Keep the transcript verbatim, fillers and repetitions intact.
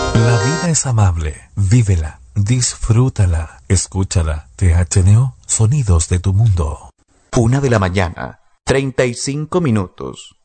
La vida es amable, vívela, disfrútala, escúchala. T H N O, sonidos de tu mundo. Una de la mañana, treinta y cinco minutos.